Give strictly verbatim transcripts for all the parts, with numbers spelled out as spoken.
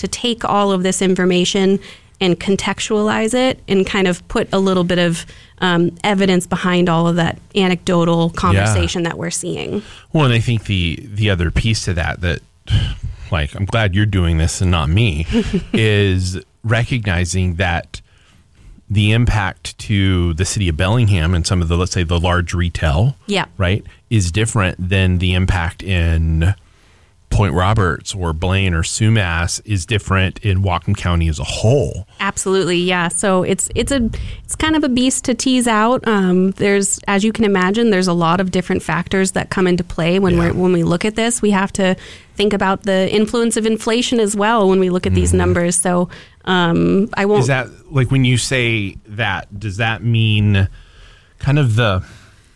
to take all of this information and contextualize it and kind of put a little bit of um, evidence behind all of that anecdotal conversation yeah. that we're seeing. Well, and I think the the other piece to that, that, like, I'm glad you're doing this and not me, is recognizing that the impact to the city of Bellingham and some of the, let's say, the large retail, yeah. right, is different than the impact in Point Roberts or Blaine or Sumas is different in Whatcom County as a whole. Absolutely, yeah. So it's it's a it's kind of a beast to tease out. Um, there's, as you can imagine, there's a lot of different factors that come into play when yeah. we when we look at this. We have to think about the influence of inflation as well when we look at mm-hmm. these numbers. So um, I won't. Is that, like, when you say that, does that mean kind of the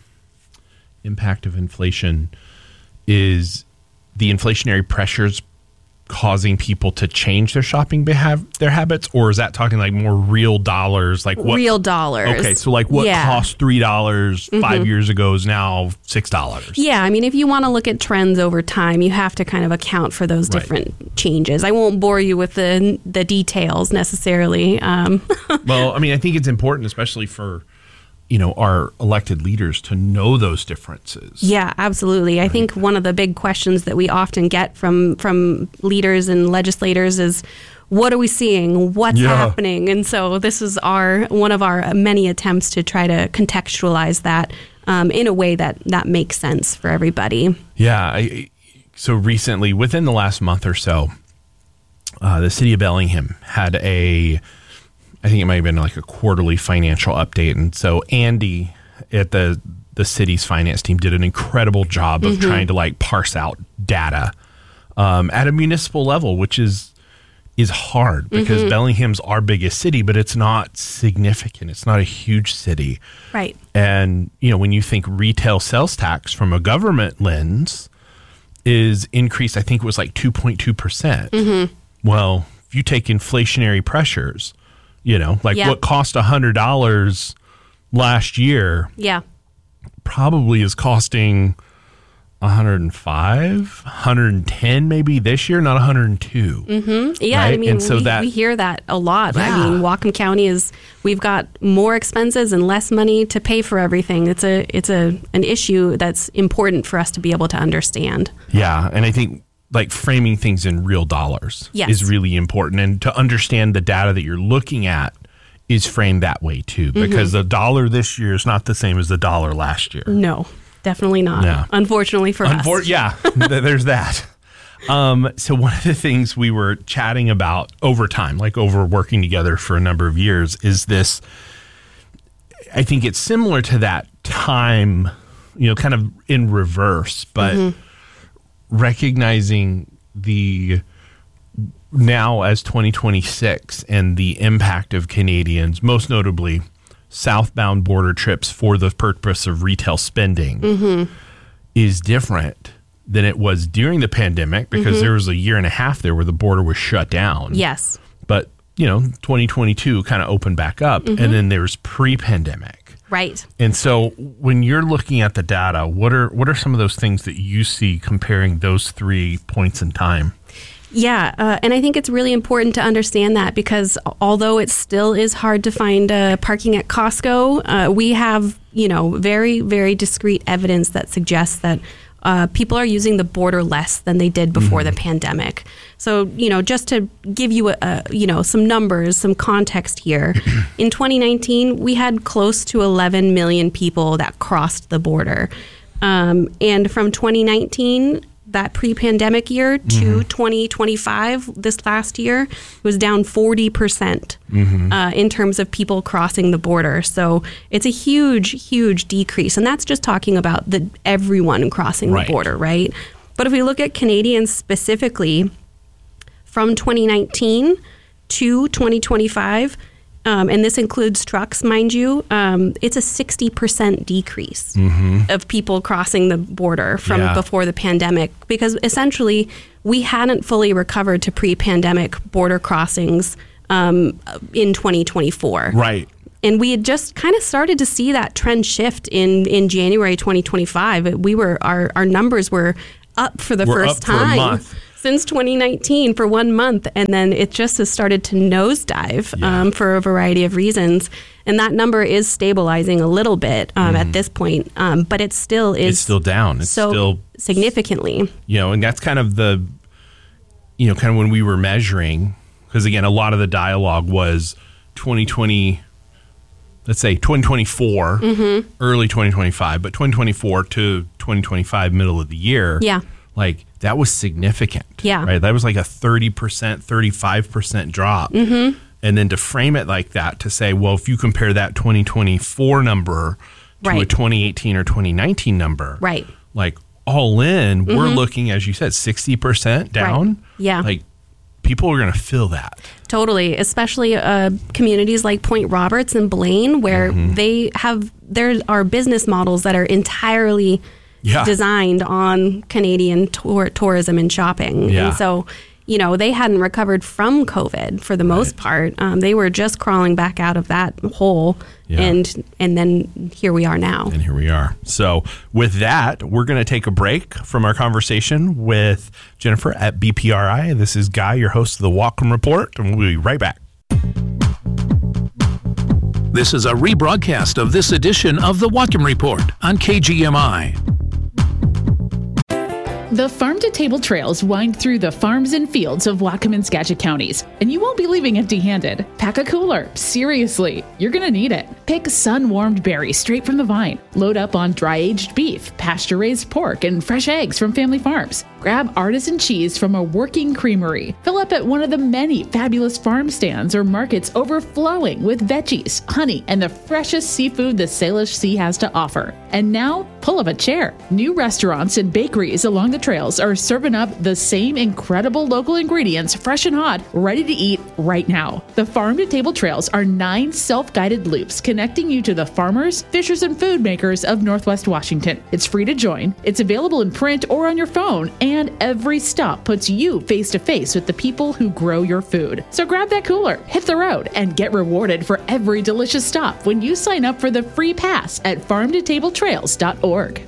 impact of inflation is the inflationary pressures causing people to change their shopping behav- their habits, or is that talking like more real dollars? Like what? Real dollars. Okay, so like what yeah. cost three dollars mm-hmm. five years ago is now six dollars. Yeah, I mean, if you want to look at trends over time, you have to kind of account for those different right. changes. I won't bore you with the the details necessarily. Um. Well, I mean, I think it's important, especially for, you know, our elected leaders to know those differences. Yeah, absolutely. Right. I think one of the big questions that we often get from from leaders and legislators is, what are we seeing? What's yeah. happening? And so this is our one of our many attempts to try to contextualize that um, in a way that, that makes sense for everybody. Yeah. I, so recently, within the last month or so, uh, the city of Bellingham had a I think it might have been like a quarterly financial update. And so Andy at the the city's finance team did an incredible job of mm-hmm. trying to like parse out data um, at a municipal level, which is is hard because mm-hmm. Bellingham's our biggest city, but it's not significant. It's not a huge city. Right. And, you know, when you think retail sales tax from a government lens is increased, I think it was like two point two percent. Mm-hmm. Well, if you take inflationary pressures, you know, like yeah. what cost one hundred dollars last year yeah. probably is costing one hundred five, one hundred ten maybe this year, not one hundred two. Mm-hmm. Yeah, right? I mean, and so we, that, we hear that a lot. Yeah. I mean, Whatcom County is, we've got more expenses and less money to pay for everything. It's a it's a an issue that's important for us to be able to understand. Yeah, and I think like framing things in real dollars yes. is really important. And to understand the data that you're looking at is framed that way too, because mm-hmm. the dollar this year is not the same as the dollar last year. No, definitely not. No. Unfortunately for Unfor- us. Yeah, there's that. Um, so one of the things we were chatting about over time, like over working together for a number of years, is this, I think it's similar to that time, you know, kind of in reverse, but mm-hmm. recognizing the now as twenty twenty-six and the impact of Canadians, most notably southbound border trips for the purpose of retail spending, mm-hmm. is different than it was during the pandemic, because mm-hmm. there was a year and a half there where the border was shut down. Yes. But, you know, twenty twenty-two kind of opened back up, mm-hmm. and then there's pre-pandemic. Right. And so when you're looking at the data, what are what are some of those things that you see comparing those three points in time? Yeah, uh, and I think it's really important to understand that, because although it still is hard to find uh, parking at Costco, uh, we have, you know, very, very discrete evidence that suggests that uh, people are using the border less than they did before mm-hmm. the pandemic. So, you know, just to give you, a, a, you know, some numbers, some context here, in twenty nineteen, we had close to eleven million people that crossed the border. Um, and from twenty nineteen, that pre-pandemic year to mm-hmm. twenty twenty-five, this last year, it was down forty percent mm-hmm. uh, in terms of people crossing the border. So it's a huge, huge decrease. And that's just talking about the everyone crossing right. the border, right? But if we look at Canadians specifically, from twenty nineteen to twenty twenty-five, Um, and this includes trucks, mind you, um, it's a sixty percent decrease mm-hmm. of people crossing the border from yeah. before the pandemic, because essentially we hadn't fully recovered to pre-pandemic border crossings um, in twenty twenty-four. Right. And we had just kind of started to see that trend shift in, in January twenty twenty-five. We were our, our numbers were up for the we're first up time. For a month. since twenty nineteen for one month, and then it just has started to nosedive Yeah. um, for a variety of reasons. And that number is stabilizing a little bit um, mm. at this point, um, but it still is. It's still down. It's so still significantly. You know, and that's kind of the, you know, kind of when we were measuring, because again, a lot of the dialogue was twenty twenty, let's say twenty twenty-four, mm-hmm. early twenty twenty-five, but twenty twenty-four to twenty twenty-five, middle of the year. Yeah. Like that was significant. Yeah. Right. That was like a thirty percent, thirty-five percent drop. Mm-hmm. And then to frame it like that, to say, well, if you compare that twenty twenty-four number to right. a twenty eighteen or twenty nineteen number, right. like all in, mm-hmm. we're looking, as you said, sixty percent down. Right. Yeah. Like people are going to feel that. Totally. Especially uh, communities like Point Roberts and Blaine, where mm-hmm. they have, there are business models that are entirely yeah. designed on Canadian tour, tourism and shopping. Yeah. And so, you know, they hadn't recovered from COVID for the most right. part. Um, they were just crawling back out of that hole. Yeah. And and then here we are now. And here we are. So with that, we're going to take a break from our conversation with Jennifer at B P R I. This is Guy, your host of the Whatcom Report, and we'll be right back. This is a rebroadcast of this edition of the Whatcom Report on K G M I. The farm-to-table trails wind through the farms and fields of Whatcom and Skagit counties, and you won't be leaving empty-handed. Pack a cooler. Seriously, you're going to need it. Pick sun-warmed berries straight from the vine. Load up on dry-aged beef, pasture-raised pork, and fresh eggs from family farms. Grab artisan cheese from a working creamery. Fill up at one of the many fabulous farm stands or markets overflowing with veggies, honey, and the freshest seafood the Salish Sea has to offer. And now, pull up a chair. New restaurants and bakeries along the trails are serving up the same incredible local ingredients, fresh and hot, ready to eat right now. The farm-to-table trails are nine self-guided loops connecting you to the farmers, fishers, and food makers of Northwest Washington. It's free to join. It's available in print or on your phone, and every stop puts you face-to-face with the people who grow your food. So grab that cooler, hit the road, and get rewarded for every delicious stop when you sign up for the free pass at farm to table trails dot org.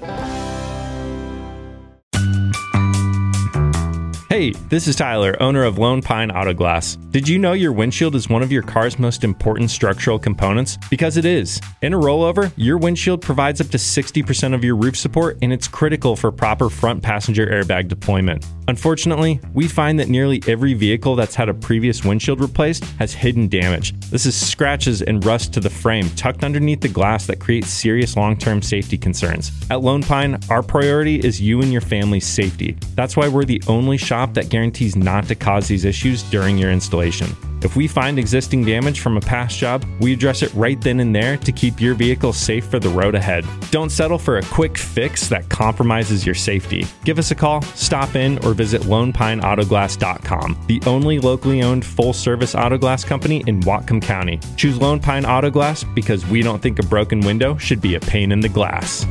Hey, this is Tyler, owner of Lone Pine Auto Glass. Did you know your windshield is one of your car's most important structural components? Because it is. In a rollover, your windshield provides up to sixty percent of your roof support, and it's critical for proper front passenger airbag deployment. Unfortunately, we find that nearly every vehicle that's had a previous windshield replaced has hidden damage. This is scratches and rust to the frame tucked underneath the glass that creates serious long-term safety concerns. At Lone Pine, our priority is you and your family's safety. That's why we're the only shop that guarantees not to cause these issues during your installation. If we find existing damage from a past job, we address it right then and there to keep your vehicle safe for the road ahead. Don't settle for a quick fix that compromises your safety. Give us a call, stop in, or visit lone pine auto glass dot com, the only locally owned full-service auto glass company in Whatcom County. Choose Lone Pine Auto Glass because we don't think a broken window should be a pain in the glass.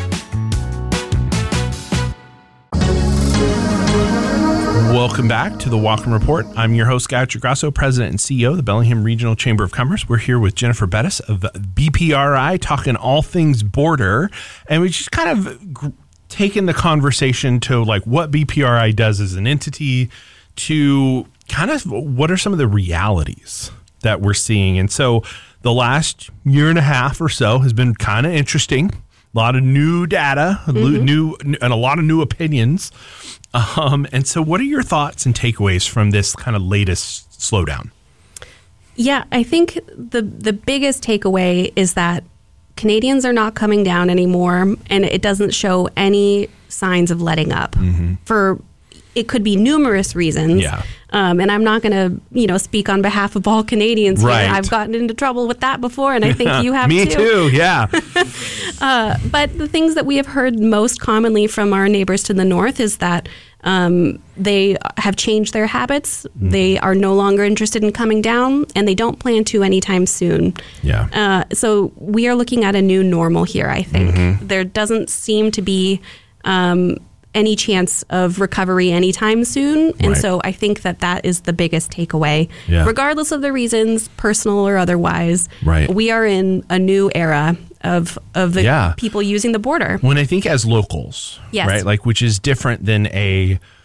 Welcome back to the Whatcom Report. I'm your host, Guy Grasso, President and C E O of the Bellingham Regional Chamber of Commerce. We're here with Jennifer Bettis of B P R I, talking all things border. And we just kind of g- taken the conversation to like what B P R I does as an entity, to kind of what are some of the realities that we're seeing. And so the last year and a half or so has been kind of interesting. A lot of new data, mm-hmm. new and a lot of new opinions. Um, and so what are your thoughts and takeaways from this kind of latest slowdown? Yeah, I think the the biggest takeaway is that Canadians are not coming down anymore, and it doesn't show any signs of letting up. Mm-hmm. For it could be numerous reasons. Yeah. Um, and I'm not going to, you know, speak on behalf of all Canadians right. here. I've gotten into trouble with that before, and I think you have Me too. Me too, yeah. uh, but the things that we have heard most commonly from our neighbors to the north is that um, they have changed their habits. Mm. They are no longer interested in coming down, and they don't plan to anytime soon. Yeah. Uh, so we are looking at a new normal here, I think. Mm-hmm. There doesn't seem to be Um, any chance of recovery anytime soon. And right. so I think that that is the biggest takeaway. Yeah. Regardless of the reasons, personal or otherwise, right. we are in a new era of of the yeah. people using the border. When I think as locals, yes. right, like which is different than a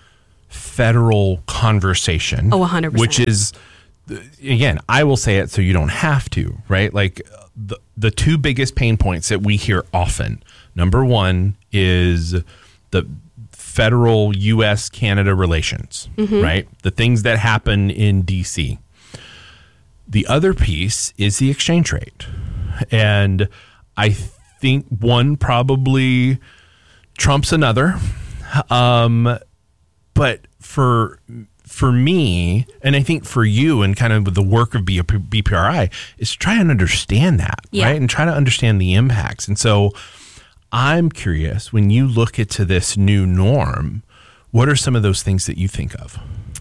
federal conversation. Oh, one hundred percent. Which is, again, I will say it so you don't have to, right? Like the, the two biggest pain points that we hear often. Number one is the federal U S Canada relations, mm-hmm. right? The things that happen in D C. The other piece is the exchange rate. And I think one probably trumps another. Um, but for for me, and I think for you and kind of the work of B P R I, is to try and understand that, yeah. right? And try to understand the impacts. And so I'm curious, when you look into this new norm, what are some of those things that you think of?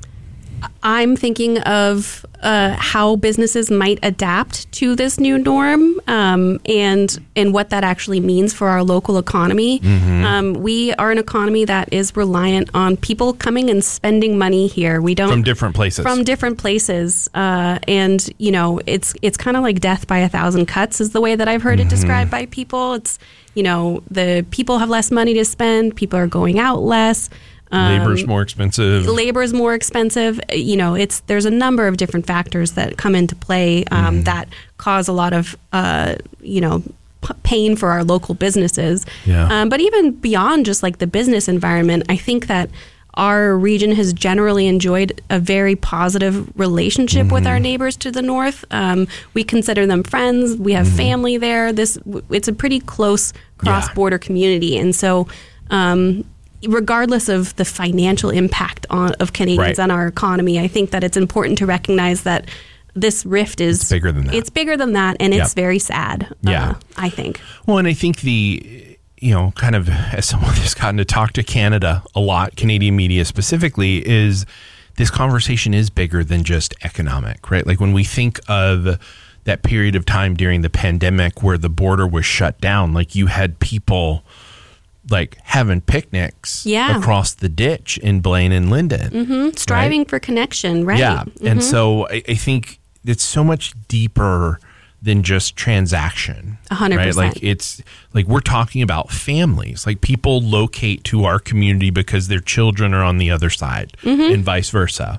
I'm thinking of uh, how businesses might adapt to this new norm, um, and and what that actually means for our local economy. Mm-hmm. Um, we are an economy that is reliant on people coming and spending money here. We don't from different places. From different places, uh, and you know, it's it's kind of like death by a thousand cuts, is the way that I've heard mm-hmm. it described by people. It's, you know, the people have less money to spend. People are going out less. Um, Labor's more expensive. Labor is more expensive. You know, it's there's a number of different factors that come into play um, mm. that cause a lot of, uh, you know, p- pain for our local businesses. Yeah. Um, but even beyond just like the business environment, I think that our region has generally enjoyed a very positive relationship mm-hmm. with our neighbors to the north. Um, we consider them friends. We have mm-hmm. family there. This it's a pretty close cross-border yeah. community, and so. Um, regardless of the financial impact on, of Canadians right. on our economy, I think that it's important to recognize that this rift is it's bigger than that. It's bigger than that, and yep. it's very sad. Yeah, uh, I think. Well, and I think the, you know, kind of as someone that's gotten to talk to Canada a lot, Canadian media specifically, is this conversation is bigger than just economic, right? Like when we think of that period of time during the pandemic where the border was shut down, like you had people like having picnics yeah. across the ditch in Blaine and Linden. Mm-hmm. Striving right? for connection, right? Yeah. Mm-hmm. And so I, I think it's so much deeper than just transaction. A hundred right? percent. Like it's like we're talking about families. Like people locate to our community because their children are on the other side mm-hmm. and vice versa.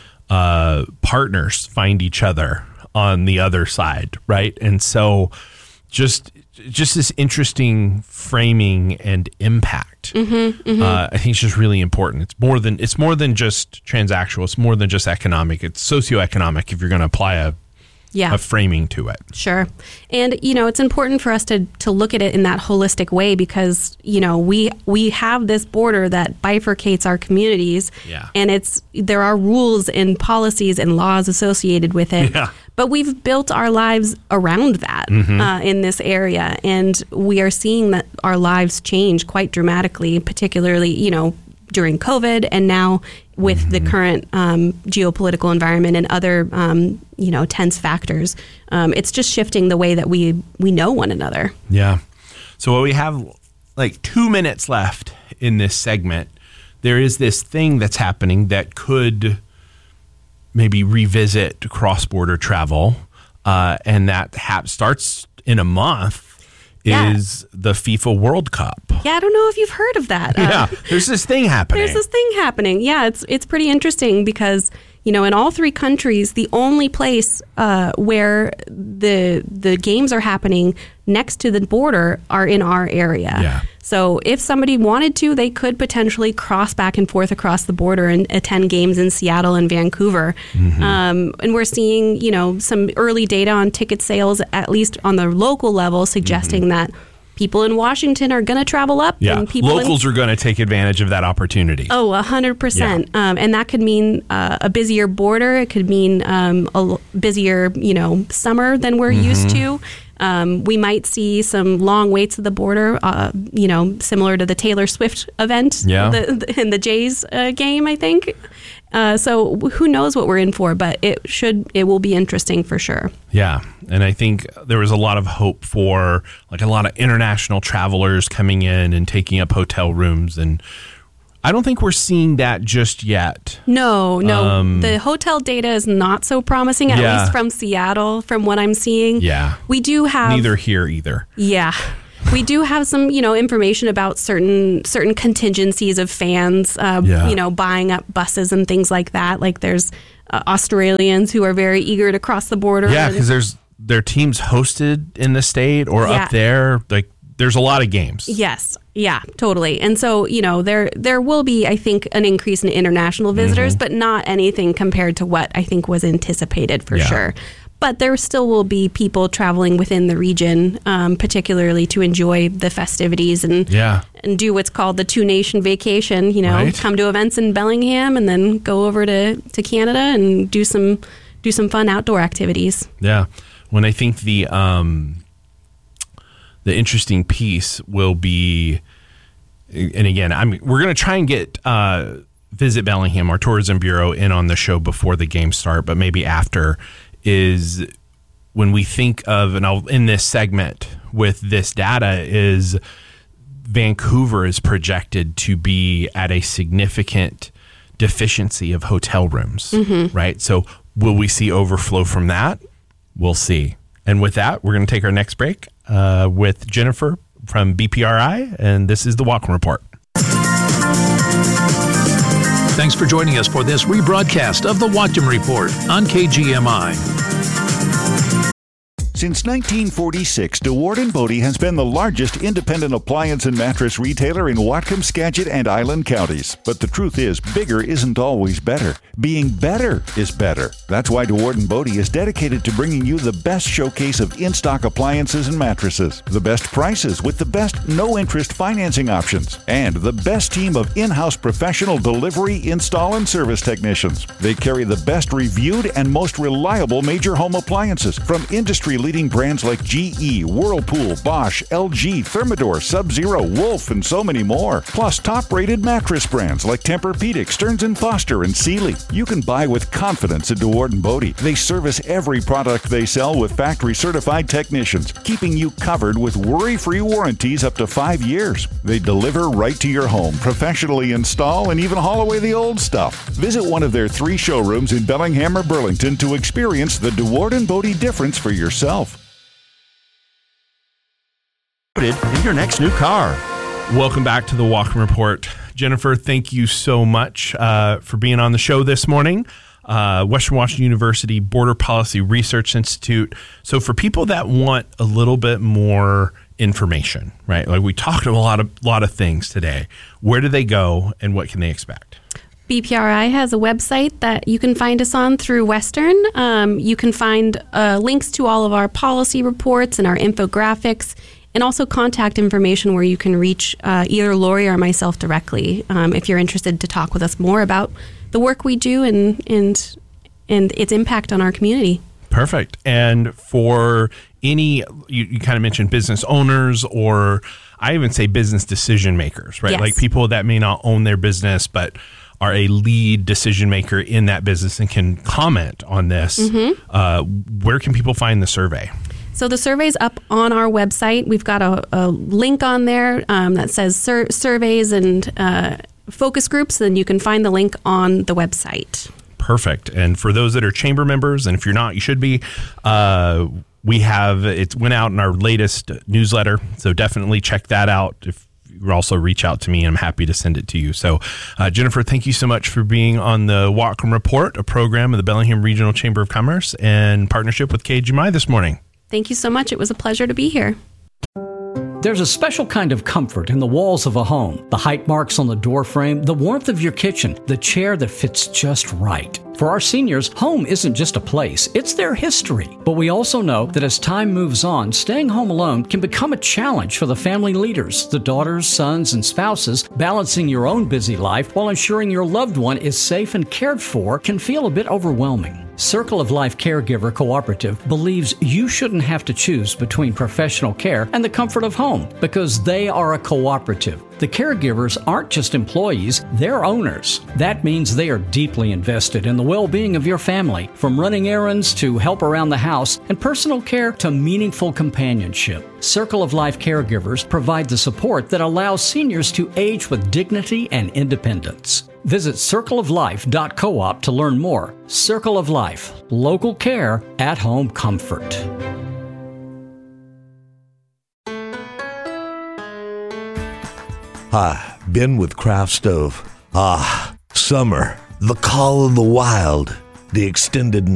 Uh, partners find each other on the other side, right? And so just just this interesting framing and impact. Mm-hmm, mm-hmm. Uh, I think it's just really important. It's more than it's more than just transactional. It's more than just economic. It's socioeconomic if you're going to apply a yeah. a framing to it. Sure. And, you know, it's important for us to, to look at it in that holistic way because, you know, we we have this border that bifurcates our communities. Yeah. And it's there are rules and policies and laws associated with it. Yeah. But we've built our lives around that mm-hmm. uh, in this area. And we are seeing that our lives change quite dramatically, particularly, you know, during COVID and now with mm-hmm. the current um, geopolitical environment and other, um, you know, tense factors. Um, it's just shifting the way that we, we know one another. Yeah. So we have like two minutes left in this segment. There is this thing that's happening that could maybe revisit cross-border travel, uh, and that ha- starts in a month. Yeah. Is the FIFA World Cup. Yeah, I don't know if you've heard of that. Yeah, uh, there's this thing happening. There's this thing happening. Yeah, it's it's pretty interesting because, you know, in all three countries, the only place uh, where the the games are happening next to the border are in our area. Yeah. So if somebody wanted to, they could potentially cross back and forth across the border and attend games in Seattle and Vancouver. Mm-hmm. Um, and we're seeing, you know, some early data on ticket sales, at least on the local level, suggesting mm-hmm. that people in Washington are going to travel up. Yeah, and people locals in- are going to take advantage of that opportunity. Oh, one hundred percent. Yeah. Um, and that could mean uh, a busier border. It could mean um, a l- busier, you know, summer than we're mm-hmm. used to. Um, we might see some long waits at the border, uh, you know, similar to the Taylor Swift event yeah. the, the, in the Jays uh, game, I think. Uh, so who knows what we're in for, but it should, it will be interesting for sure. Yeah. And I think there was a lot of hope for like a lot of international travelers coming in and taking up hotel rooms. And I don't think we're seeing that just yet. No, no. Um, the hotel data is not so promising, at yeah. least from Seattle, from what I'm seeing. Yeah. We do have... Neither here either. Yeah. We do have some, you know, information about certain certain contingencies of fans, uh, Yeah. you know, buying up buses and things like that. Like there's uh, Australians who are very eager to cross the border. Yeah, and- because there's their teams hosted in the state or Yeah. up there. Like there's a lot of games. Yes. Yeah, totally. And so, you know, there there will be, I think, an increase in international visitors, Mm-hmm. but not anything compared to what I think was anticipated for Yeah. sure. But there still will be people traveling within the region, um, particularly to enjoy the festivities and Yeah. and do what's called the two nation vacation. You know, Right. come to events in Bellingham and then go over to, to Canada and do some do some fun outdoor activities. Yeah. When I think the um, the interesting piece will be, and again, I'm we're going to try and get uh, Visit Bellingham, our tourism bureau, in on the show before the games start, but maybe after. Is when we think of, and I'll in this segment with this data, is Vancouver is projected to be at a significant deficiency of hotel rooms, right? So will we see overflow from that? We'll see. And with that, we're going to take our next break uh, with Jennifer from B P R I, and this is the Whatcom Report. Thanks for joining us for this rebroadcast of the Whatcom Report on K G M I. Since nineteen forty-six, DeWard and Bodie has been the largest independent appliance and mattress retailer in Whatcom, Skagit, and Island counties. But the truth is, bigger isn't always better. Being better is better. That's why DeWard and Bodie is dedicated to bringing you the best showcase of in-stock appliances and mattresses, the best prices with the best no-interest financing options, and the best team of in-house professional delivery, install, and service technicians. They carry the best reviewed and most reliable major home appliances from industry-leading leading brands like G E, Whirlpool, Bosch, L G, Thermador, Sub-Zero, Wolf, and so many more. Plus top-rated mattress brands like Tempur-Pedic, Stearns and Foster, and Sealy. You can buy with confidence at DeWard and Bodie. They service every product they sell with factory-certified technicians, keeping you covered with worry-free warranties up to five years. They deliver right to your home, professionally install, and even haul away the old stuff. Visit one of their three showrooms in Bellingham or Burlington to experience the DeWard and Bodie difference for yourself. In your next new car. Welcome back to the Whatcom Report. Jennifer, thank you so much uh, for being on the show this morning. Uh, Western Washington University Border Policy Research Institute. So for people that want a little bit more information, right? Like we talked about a lot of lot of things today. Where do they go and what can they expect? B P R I has a website that you can find us on through Western. Um, you can find uh, links to all of our policy reports and our infographics, and also contact information where you can reach uh, either Lori or myself directly um, if you're interested to talk with us more about the work we do and and and its impact on our community. Perfect. And for any, you, you kind of mentioned business owners, or I even say business decision makers, right? Yes. Like people that may not own their business, but are a lead decision maker in that business and can comment on this. Mm-hmm. Uh, where can people find the survey? So the survey's up on our website. We've got a, a link on there um, that says sur- surveys and uh, focus groups, and you can find the link on the website. Perfect. And for those that are chamber members, and if you're not, you should be, uh, we have, it went out in our latest newsletter, so definitely check that out. If you also reach out to me, and I'm happy to send it to you. So, uh, Jennifer, thank you so much for being on the Whatcom Report, a program of the Bellingham Regional Chamber of Commerce in partnership with K G M I this morning. Thank you so much. It was a pleasure to be here. There's a special kind of comfort in the walls of a home. The height marks on the door frame, the warmth of your kitchen, the chair that fits just right. For our seniors, home isn't just a place, it's their history. But we also know that as time moves on, staying home alone can become a challenge for the family leaders, the daughters, sons, and spouses. Balancing your own busy life while ensuring your loved one is safe and cared for can feel a bit overwhelming. Circle of Life Caregiver Cooperative believes you shouldn't have to choose between professional care and the comfort of home because they are a cooperative. The caregivers aren't just employees, they're owners. That means they are deeply invested in the well-being of your family, from running errands to help around the house and personal care to meaningful companionship. Circle of Life Caregivers provide the support that allows seniors to age with dignity and independence. Visit circle of life dot coop to learn more. Circle of Life, local care, at home comfort. Hi, Ben with Craft Stove. Ah, summer, the call of the wild, the extended